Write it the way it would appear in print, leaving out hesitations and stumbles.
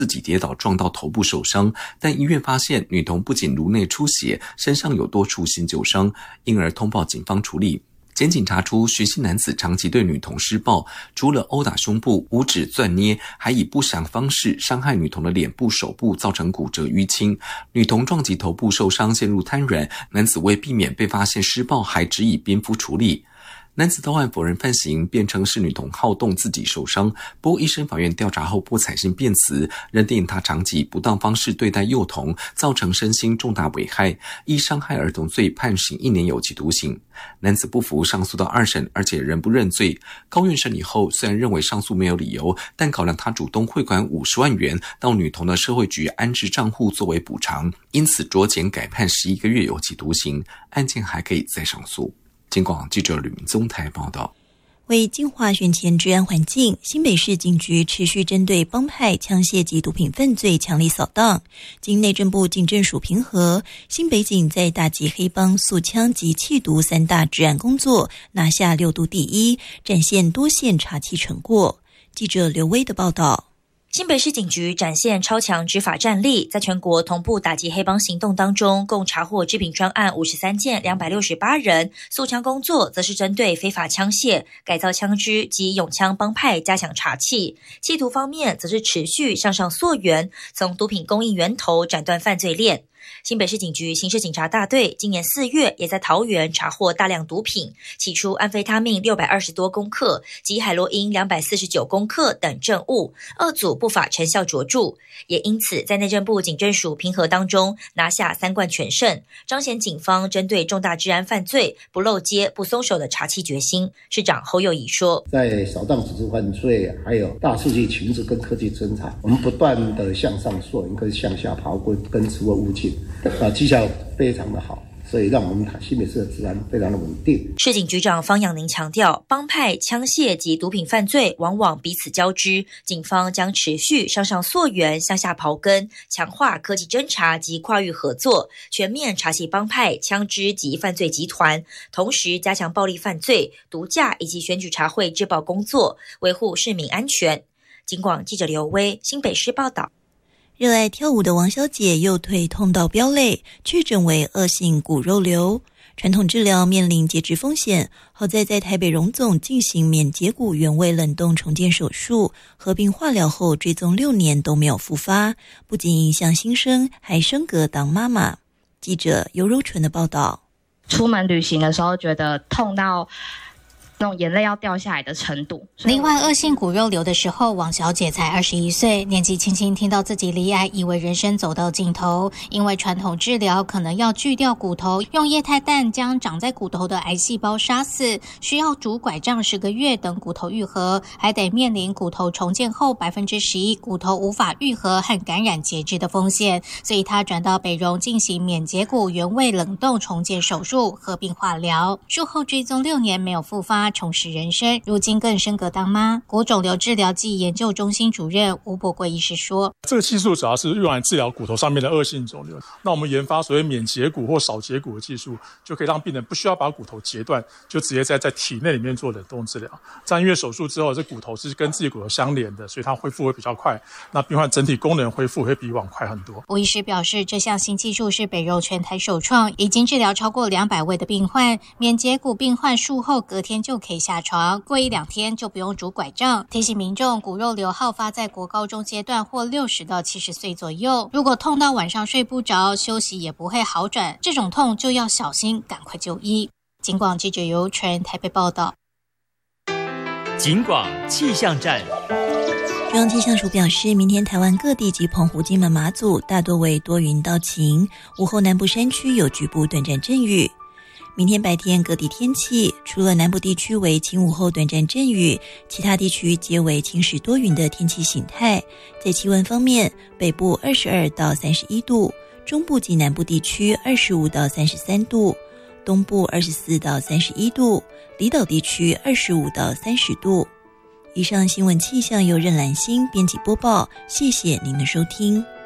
自己跌倒撞到头部受伤，但医院发现女童不仅颅内出血，身上有多处新旧伤，因而通报警方处理。检警查出徐姓男子长期对女童施暴，除了殴打胸部、五指攥捏，还以不详方式伤害女童的脸部、手部，造成骨折淤青。女童撞击头部受伤，陷入瘫软，男子为避免被发现施暴，还只以冰敷处理。男子到案否认犯行，辩称是女童好动自己受伤，不过一审法院调查后不采信辩词，认定他长期以不当方式对待幼童，造成身心重大危害，依伤害儿童罪判刑1年有期徒刑。男子不服上诉到2审，而且仍不认罪。高院审理后，虽然认为上诉没有理由，但考量他主动汇款50万元到女童的社会局安置账户作为补偿，因此酌减改判11个月有期徒刑，案件还可以再上诉。警广记者吕明宗台报道。 为净化选前治安环境，新北市警局持续针对帮派、枪械及毒品犯罪强力扫荡。经内政部警政署评核，新北警在打击黑帮、诉枪及缉毒3大治安工作拿下6都第1，展现多线查缉成果。记者刘威的报道。 新北市警局展现超强执法战力，在全国同步打击黑帮行动当中，共查获制品专案53件，268人。诉枪工作则是针对非法枪械、改造枪支及拥枪帮派加强查缉。缉毒方面则是持续向上溯源，从毒品供应源头斩断犯罪链。新北市警局刑事警察大队今年4月也在桃园查获大量毒品，起出安非他命620多公克及海洛因249公克等证物，2组不法成效卓著，也因此在内政部警政署评核当中拿下3冠全胜，彰显警方针对重大治安犯罪不漏接不松手的查缉决心。市长侯友宜说， 在扫荡指示犯罪还有大数据情治跟科技侦查，我们不断的向上溯源跟向下刨根跟持握物境，绩效非常的好，所以让我们新北市的治安非常的稳定。 市警局长方养宁强调，帮派、枪械及毒品犯罪往往彼此交织，警方将持续向上溯源、向下刨根，强化科技侦查及跨域合作，全面查缉帮派、枪支及犯罪集团，同时加强暴力犯罪、毒驾以及选举查贿制暴工作，维护市民安全。警广记者刘威，新北市报道。 热爱跳舞的王小姐右腿痛到飙泪，确诊为恶性骨肉瘤，传统治疗面临截肢风险。好在台北荣总进行免截骨原位冷冻重建手术，合并化疗后追踪6年都没有复发，不仅影响新生，还升格当妈妈。记者尤柔纯的报道。 出门旅行的时候觉得痛到那种眼泪要掉下来的程度。 罹患恶性骨肉瘤的时候，王小姐才21岁，年纪轻轻听到自己罹癌，以为人生走到尽头。因为传统治疗可能要锯掉骨头，用液态氮将长在骨头的癌细胞杀死，需要拄拐杖10个月等骨头愈合，还得面临骨头重建后11%骨头无法愈合和感染截肢的风险，所以她转到北荣进行免截骨原位冷冻重建手术，合并化疗，术后追踪6年没有复发，重拾人生，如今更升格当妈。骨肿瘤治疗暨研究中心主任吴伯贵医师说， 这个技术主要是用来治疗骨头上面的恶性肿瘤。那我们研发所谓免截骨或少截骨的技术，就可以让病人不需要把骨头截断，就直接在体内里面做冷冻治疗。这样因为手术之后，这骨头是跟自己骨头相连的，所以它恢复会比较快，那病患整体功能恢复会比以往快很多。 吴医师表示，这项新技术是北荣全台首创，已经治疗超过200位的病患，免截骨病患术后隔天就可以下床，过1-2天就不用拄拐杖。提醒民众，骨肉瘤好发在国高中阶段或60到70岁左右，如果痛到晚上睡不着，休息也不会好转，这种痛就要小心，赶快就医。警广记者尤纯台北报道。 警广气象站。 中央气象署表示，明天台湾各地及澎湖、金门、马祖大多为多云到晴，午后南部山区有局部短暂阵雨。明天白天各地天气，除了南部地区为晴午后短暂阵雨，其他地区皆为晴时多云的天气形态。在气温方面，北部22到31度，中部及南部地区25到33度，东部24到31度，离岛地区25到30度。以上新闻气象由任兰心编辑播报，谢谢您的收听。